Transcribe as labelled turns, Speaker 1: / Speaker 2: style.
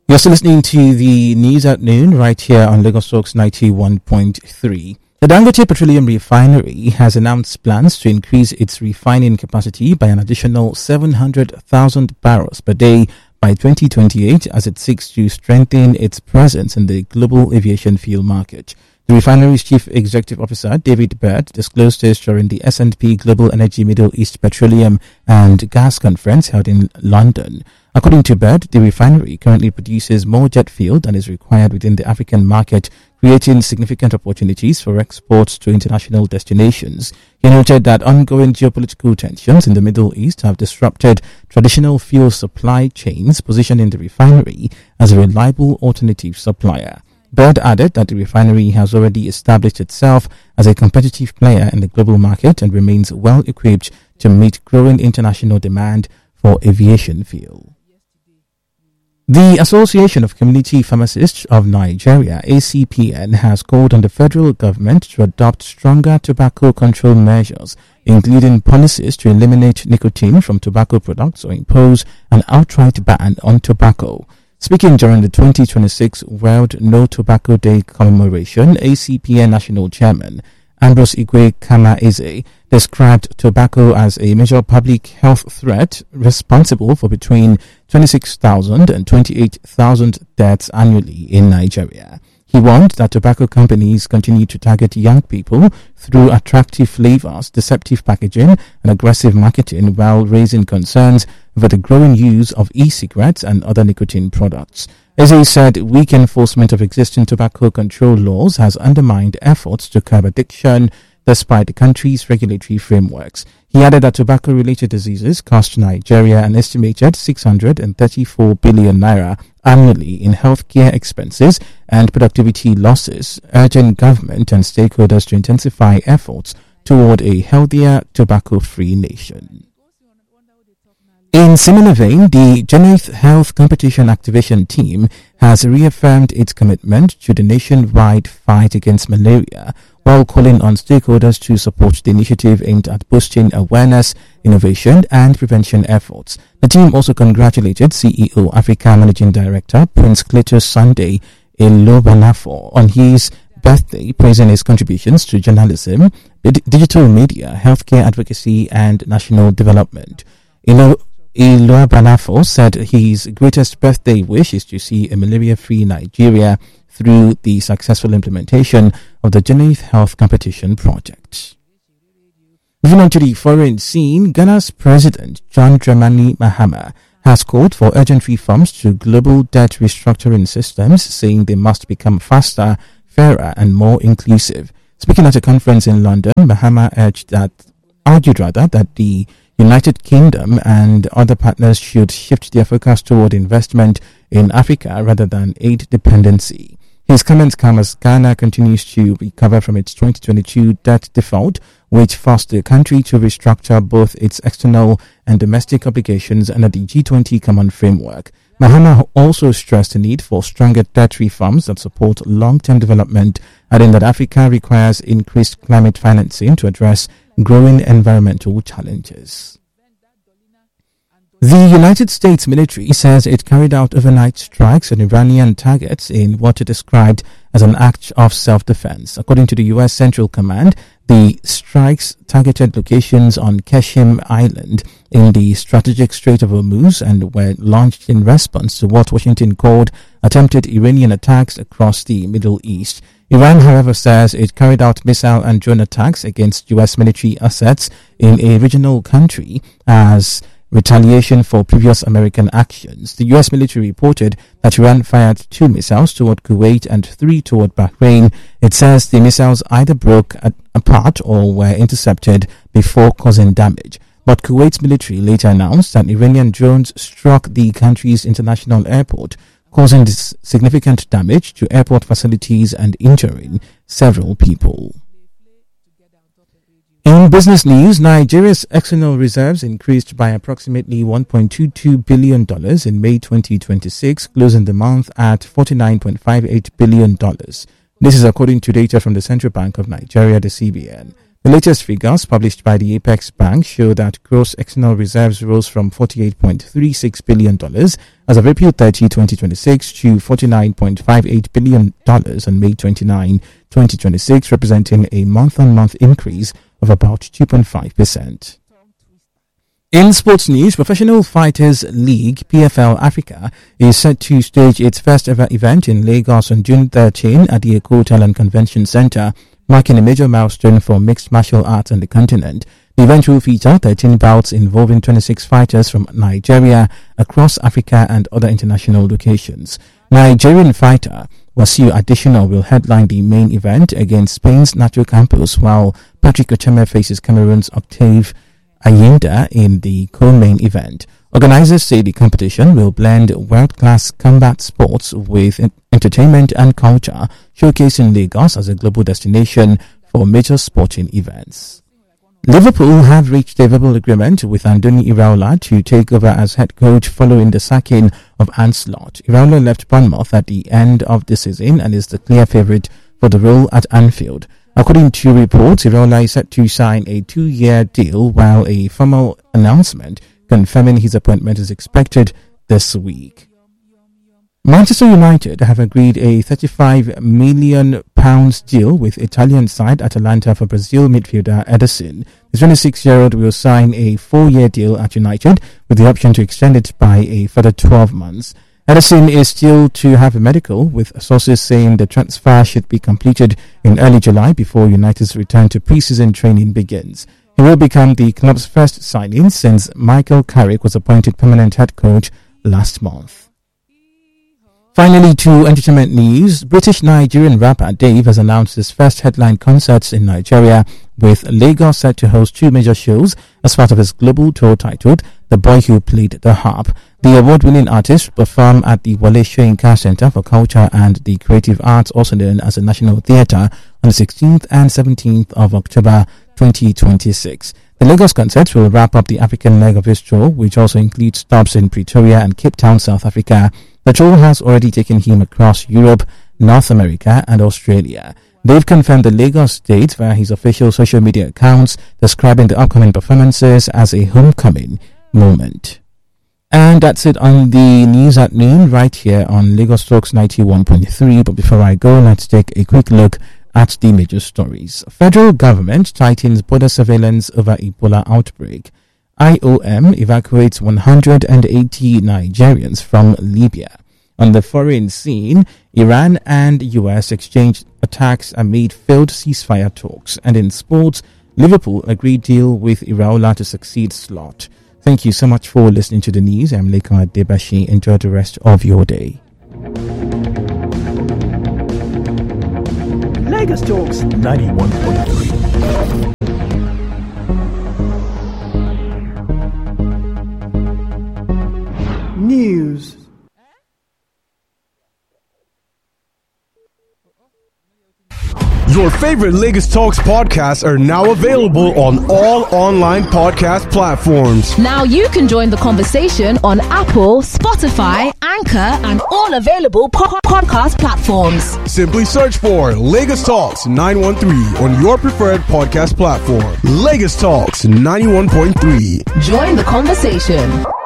Speaker 1: You're still listening to the news at noon right here on Lagos Talks 91.3. The Dangote Petroleum Refinery has announced plans to increase its refining capacity by an additional 700,000 barrels per day by 2028 as it seeks to strengthen its presence in the global aviation fuel market. The refinery's Chief Executive Officer, David Bird, disclosed this during the S&P Global Energy Middle East Petroleum and Gas Conference held in London. According to Bird, the refinery currently produces more jet fuel than is required within the African market, creating significant opportunities for exports to international destinations. He noted that ongoing geopolitical tensions in the Middle East have disrupted traditional fuel supply chains, positioning the refinery as a reliable alternative supplier. Bird added that the refinery has already established itself as a competitive player in the global market and remains well equipped to meet growing international demand for aviation fuel. The Association of Community Pharmacists of Nigeria, ACPN, has called on the federal government to adopt stronger tobacco control measures, including policies to eliminate nicotine from tobacco products or impose an outright ban on tobacco. Speaking during the 2026 World No Tobacco Day commemoration, ACPN National Chairman Ambrose Igwe Kama-Eze described tobacco as a major public health threat responsible for between 26,000 and 28,000 deaths annually in Nigeria. He warned that tobacco companies continue to target young people through attractive flavors, deceptive packaging, and aggressive marketing while raising concerns over the growing use of e-cigarettes and other nicotine products. As he said, weak enforcement of existing tobacco control laws has undermined efforts to curb addiction despite the country's regulatory frameworks. He added that tobacco-related diseases cost Nigeria an estimated 634 billion naira annually in healthcare expenses and productivity losses, urging government and stakeholders to intensify efforts toward a healthier tobacco-free nation. In similar vein, the Geneth Health Competition Activation Team has reaffirmed its commitment to the nationwide fight against malaria while calling on stakeholders to support the initiative aimed at boosting awareness, innovation, and prevention efforts. The team also congratulated CEO Africa Managing Director Prince Cletus Sunday Ilobanafo on his birthday, praising his contributions to journalism, digital media, healthcare advocacy, and national development. Ilobanafo said his greatest birthday wish is to see a malaria-free Nigeria through the successful implementation of the Geneth Health Competition Project. Moving on to the foreign scene, Ghana's President John Dramani Mahama has called for urgent reforms to global debt restructuring systems, saying they must become faster, fairer, and more inclusive. Speaking at a conference in London, Mahama argued that the United Kingdom and other partners should shift their focus toward investment in Africa rather than aid dependency. His comments come as Ghana continues to recover from its 2022 debt default, which forced the country to restructure both its external and domestic obligations under the G20 Common Framework. Mahama also stressed the need for stronger debt reforms that support long-term development, adding that Africa requires increased climate financing to address growing environmental challenges. The United States military says it carried out overnight strikes on Iranian targets in what it described as an act of self-defense. According to the U.S. Central Command, the strikes targeted locations on Qashem Island in the strategic Strait of Hormuz and were launched in response to what Washington called attempted Iranian attacks across the Middle East. Iran, however, says it carried out missile and drone attacks against U.S. military assets in a regional country as retaliation for previous American actions. The U.S. military reported that Iran fired 2 missiles toward Kuwait and 3 toward Bahrain. It says the missiles either broke apart or were intercepted before causing damage. But Kuwait's military later announced that Iranian drones struck the country's international airport, causing significant damage to airport facilities and injuring several people. In business news, Nigeria's external reserves increased by approximately $1.22 billion in May 2026, closing the month at $49.58 billion. This is according to data from the Central Bank of Nigeria, the CBN. The latest figures published by the Apex Bank show that gross external reserves rose from $48.36 billion as of April 30, 2026 to $49.58 billion on May 29, 2026, representing a month-on-month increase of about 2.5%. In sports news, Professional Fighters League (PFL Africa) is set to stage its first ever event in Lagos on June 13 at the Eko Hotel and Convention Center, marking a major milestone for mixed martial arts on the continent. The event will feature 13 bouts involving 26 fighters from Nigeria, across Africa and other international locations. Nigerian fighter Wasiu Additional will headline the main event against Spain's Nacho Campos, while Patrick Ocheme faces Cameroon's Octave Ayinda in the co-main event. Organizers say the competition will blend world-class combat sports with entertainment and culture, showcasing Lagos as a global destination for major sporting events. Liverpool have reached a verbal agreement with Andoni Iraola to take over as head coach following the sacking of Arne Slot. Iraola left Bournemouth at the end of the season and is the clear favourite for the role at Anfield. According to reports, Iraola is set to sign a 2-year deal, while a formal announcement confirming his appointment is expected this week. Manchester United have agreed a £35 million deal with Italian side Atalanta for Brazil midfielder Ederson. The 26-year-old will sign a 4-year deal at United with the option to extend it by a further 12 months. Ederson is still to have a medical, with sources saying the transfer should be completed in early July before United's return to pre-season training begins. He will become the club's first signing since Michael Carrick was appointed permanent head coach last month. Finally, to entertainment news, British-Nigerian rapper Dave has announced his first headline concerts in Nigeria, with Lagos set to host 2 major shows as part of his global tour titled The Boy Who Played the Harp. The award-winning artist will perform at the Wale Soyinka Center for Culture and the Creative Arts, also known as the National Theatre, on the 16th and 17th of October 2026. The Lagos concerts will wrap up the African leg of his tour, which also includes stops in Pretoria and Cape Town, South Africa. The tour has already taken him across Europe, North America and Australia. They've confirmed the Lagos dates via his official social media accounts, describing the upcoming performances as a homecoming moment. And that's it on the news at noon right here on Lagos Talks 91.3. But before I go, let's take a quick look at the major stories. Federal government tightens border surveillance over Ebola outbreak. IOM evacuates 180 Nigerians from Libya. On the foreign scene, Iran and US exchanged attacks amid failed ceasefire talks. And in sports, Liverpool agreed deal with Iraola to succeed Slot. Thank you so much for listening to the news. I'm Lekan Adebashi. Enjoy the rest of your day.
Speaker 2: Lagos Talks 91.3. News.
Speaker 3: Your favorite Lagos Talks podcasts are now available on all online podcast platforms.
Speaker 4: Now you can join the conversation on Apple, Spotify, Anchor, and all available podcast platforms.
Speaker 3: Simply search for Lagos Talks 913 on your preferred podcast platform. Lagos Talks 91.3.
Speaker 4: Join the conversation.